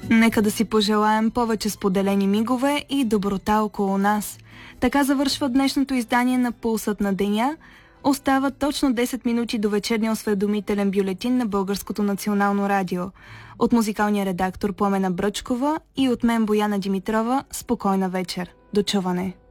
Нека да си пожелаем повече споделени мигове и доброта около нас. Така завършва днешното издание на Пулсът на деня. Остават точно 10 минути до вечерния осведомителен бюлетин на Българското национално радио. От музикалния редактор Пламена Бръчкова и от мен Бояна Димитрова, спокойна вечер. До чуване!